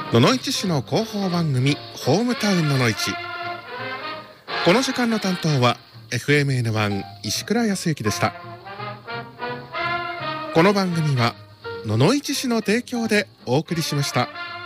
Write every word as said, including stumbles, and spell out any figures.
野々市市の広報番組ホームタウン野々市。この時間の担当は エフエムエヌワン 石倉康之でした。この番組は野々市市の提供でお送りしました。